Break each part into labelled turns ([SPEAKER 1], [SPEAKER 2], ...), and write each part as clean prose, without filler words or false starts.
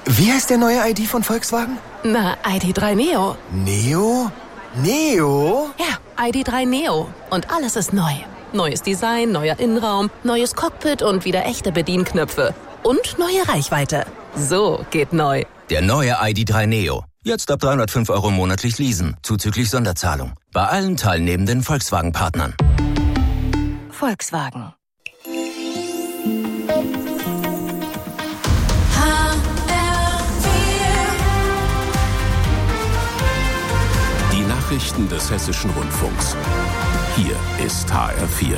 [SPEAKER 1] Wie heißt der neue ID von Volkswagen?
[SPEAKER 2] Na, ID.3 Neo.
[SPEAKER 1] Neo? Neo?
[SPEAKER 2] Ja, ID.3 Neo. Und alles ist neu. Neues Design, neuer Innenraum, neues Cockpit und wieder echte Bedienknöpfe. Und neue Reichweite. So geht neu.
[SPEAKER 3] Der neue ID.3 Neo. Jetzt ab 305 € monatlich leasen, zuzüglich Sonderzahlung. Bei allen teilnehmenden Volkswagen-Partnern.
[SPEAKER 2] Volkswagen.
[SPEAKER 4] Die Nachrichten des Hessischen Rundfunks. Hier ist HR4.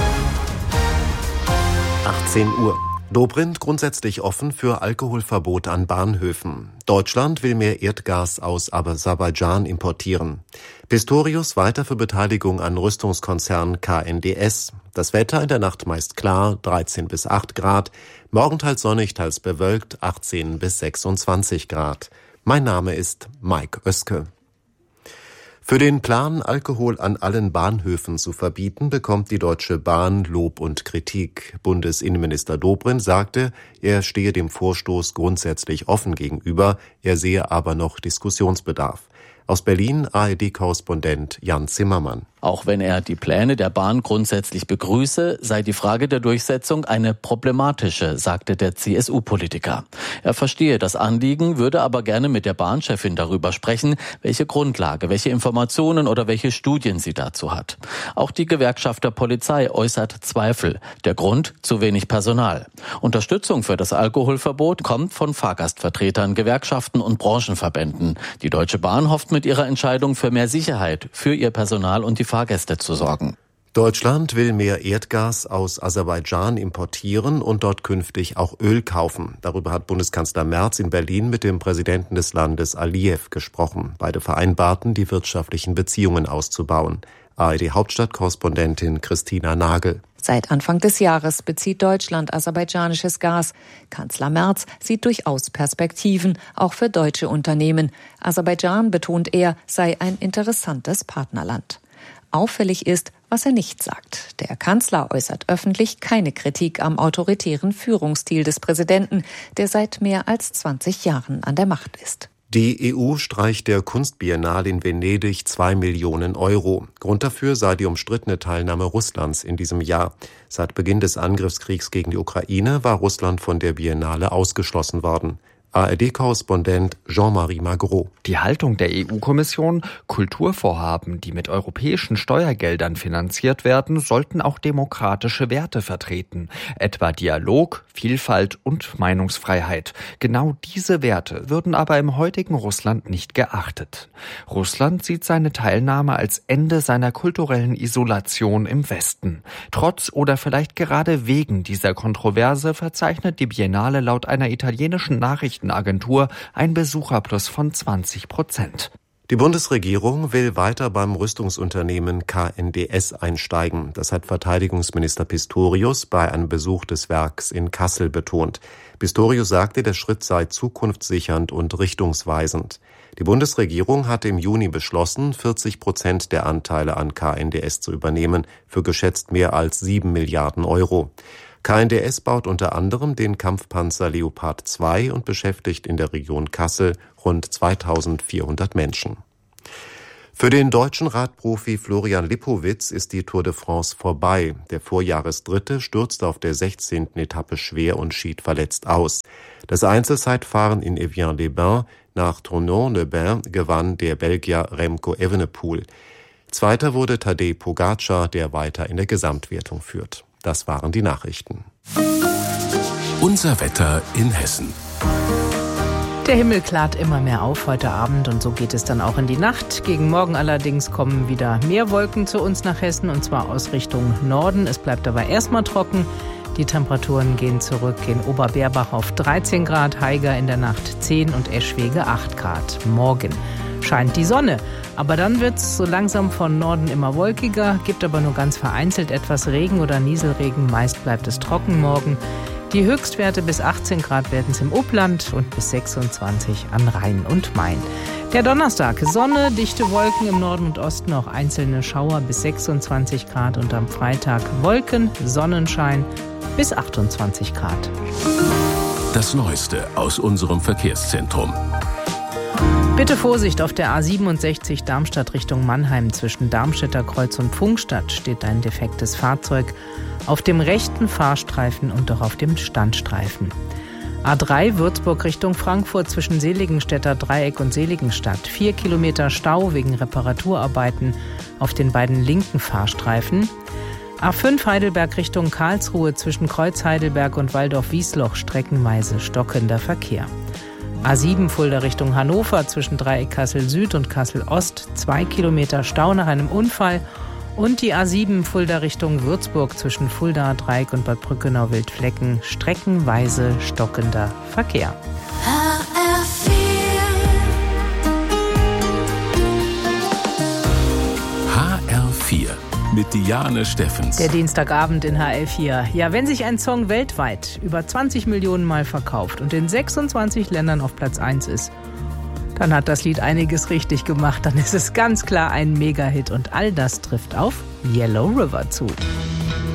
[SPEAKER 5] 18 Uhr. Dobrindt grundsätzlich offen für Alkoholverbot an Bahnhöfen. Deutschland will mehr Erdgas aus Aserbaidschan importieren. Pistorius weiter für Beteiligung an Rüstungskonzern KNDS. Das Wetter in der Nacht meist klar, 13 bis 8 Grad. Morgen teils sonnig, teils bewölkt, 18 bis 26 Grad. Mein Name ist Mike Oeske. Für den Plan, Alkohol an allen Bahnhöfen zu verbieten, bekommt die Deutsche Bahn Lob und Kritik. Bundesinnenminister Dobrindt sagte, er stehe dem Vorstoß grundsätzlich offen gegenüber, er sehe aber noch Diskussionsbedarf. Aus Berlin ARD-Korrespondent Jan Zimmermann.
[SPEAKER 6] Auch wenn er die Pläne der Bahn grundsätzlich begrüße, sei die Frage der Durchsetzung eine problematische, sagte der CSU-Politiker. Er verstehe das Anliegen, würde aber gerne mit der Bahnchefin darüber sprechen, welche Grundlage, welche Informationen oder welche Studien sie dazu hat. Auch die Gewerkschaft der Polizei äußert Zweifel. Der Grund: zu wenig Personal. Unterstützung für das Alkoholverbot kommt von Fahrgastvertretern, Gewerkschaften und Branchenverbänden. Die Deutsche Bahn hofft mit ihrer Entscheidung für mehr Sicherheit für ihr Personal und die Fahrgäste zu sorgen.
[SPEAKER 5] Deutschland will mehr Erdgas aus Aserbaidschan importieren und dort künftig auch Öl kaufen. Darüber hat Bundeskanzler Merz in Berlin mit dem Präsidenten des Landes Aliyev gesprochen. Beide vereinbarten, die wirtschaftlichen Beziehungen auszubauen. ARD-Hauptstadtkorrespondentin Christina Nagel.
[SPEAKER 7] Seit Anfang des Jahres bezieht Deutschland aserbaidschanisches Gas. Kanzler Merz sieht durchaus Perspektiven, auch für deutsche Unternehmen. Aserbaidschan, betont er, sei ein interessantes Partnerland. Auffällig ist, was er nicht sagt. Der Kanzler äußert öffentlich keine Kritik am autoritären Führungsstil des Präsidenten, der seit mehr als 20 Jahren an der Macht ist.
[SPEAKER 5] Die EU streicht der Kunstbiennale in Venedig 2 Millionen €. Grund dafür sei die umstrittene Teilnahme Russlands in diesem Jahr. Seit Beginn des Angriffskriegs gegen die Ukraine war Russland von der Biennale ausgeschlossen worden. ARD-Korrespondent Jean-Marie Magro.
[SPEAKER 8] Die Haltung der EU-Kommission: Kulturvorhaben, die mit europäischen Steuergeldern finanziert werden, sollten auch demokratische Werte vertreten, etwa Dialog, Vielfalt und Meinungsfreiheit. Genau diese Werte würden aber im heutigen Russland nicht geachtet. Russland sieht seine Teilnahme als Ende seiner kulturellen Isolation im Westen. Trotz oder vielleicht gerade wegen dieser Kontroverse verzeichnet die Biennale laut einer italienischen Nachrichtenagentur ein Besucherplus von 20%.
[SPEAKER 5] Die Bundesregierung will weiter beim Rüstungsunternehmen KNDS einsteigen. Das hat Verteidigungsminister Pistorius bei einem Besuch des Werks in Kassel betont. Pistorius sagte, der Schritt sei zukunftssichernd und richtungsweisend. Die Bundesregierung hatte im Juni beschlossen, 40% der Anteile an KNDS zu übernehmen, für geschätzt mehr als 7 Milliarden €. KNDS baut unter anderem den Kampfpanzer Leopard 2 und beschäftigt in der Region Kassel rund 2400 Menschen. Für den deutschen Radprofi Florian Lipowitz ist die Tour de France vorbei. Der Vorjahresdritte stürzte auf der 16. Etappe schwer und schied verletzt aus. Das Einzelzeitfahren in Evian-les-Bains nach Tournon-les-Bains gewann der Belgier Remco Evenepoel. Zweiter wurde Tadej Pogačar, der weiter in der Gesamtwertung führt. Das waren die Nachrichten.
[SPEAKER 4] Unser Wetter in Hessen.
[SPEAKER 9] Der Himmel klart immer mehr auf heute Abend und so geht es dann auch in die Nacht. Gegen Morgen allerdings kommen wieder mehr Wolken zu uns nach Hessen und zwar aus Richtung Norden. Es bleibt aber erstmal trocken. Die Temperaturen gehen zurück in Oberberbach auf 13 Grad, Haiger in der Nacht 10 und Eschwege 8 Grad. Morgen scheint die Sonne, aber dann wird es so langsam von Norden immer wolkiger, gibt aber nur ganz vereinzelt etwas Regen oder Nieselregen. Meist bleibt es trocken morgen. Die Höchstwerte bis 18 Grad werden es im Upland und bis 26 an Rhein und Main. Der Donnerstag: Sonne, dichte Wolken im Norden und Osten, auch einzelne Schauer bis 26 Grad und am Freitag Wolken, Sonnenschein bis 28 Grad.
[SPEAKER 4] Das Neueste aus unserem Verkehrszentrum.
[SPEAKER 9] Bitte Vorsicht, auf der A67 Darmstadt Richtung Mannheim zwischen Darmstädter Kreuz und Pfungstadt steht ein defektes Fahrzeug auf dem rechten Fahrstreifen und auch auf dem Standstreifen. A3 Würzburg Richtung Frankfurt zwischen Seligenstädter Dreieck und Seligenstadt. 4 Kilometer Stau wegen Reparaturarbeiten auf den beiden linken Fahrstreifen. A5 Heidelberg Richtung Karlsruhe zwischen Kreuz Heidelberg und Waldorf-Wiesloch streckenweise stockender Verkehr. A7 Fulda Richtung Hannover zwischen Dreieck Kassel Süd und Kassel Ost 2 Kilometer Stau nach einem Unfall. Und die A7 Fulda Richtung Würzburg zwischen Fulda Dreieck und Bad Brückenau-Wildflecken streckenweise stockender Verkehr.
[SPEAKER 4] HR4 mit Diane Steffens.
[SPEAKER 9] Der Dienstagabend in HR4. Ja, wenn sich ein Song weltweit über 20 Millionen Mal verkauft und in 26 Ländern auf Platz 1 ist, dann hat das Lied einiges richtig gemacht. Dann ist es ganz klar ein Mega-Hit und all das trifft auf Yellow River zu.